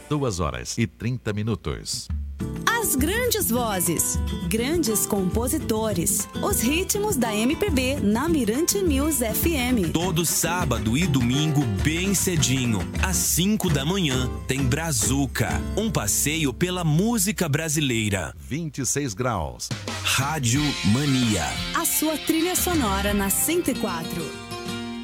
2h30. As grandes vozes, grandes compositores, os ritmos da MPB na Mirante News FM. Todo sábado e domingo, bem cedinho, às 5 da manhã, tem Brazuca, um passeio pela música brasileira. 26 graus. Rádio Mania. A sua trilha sonora na 104.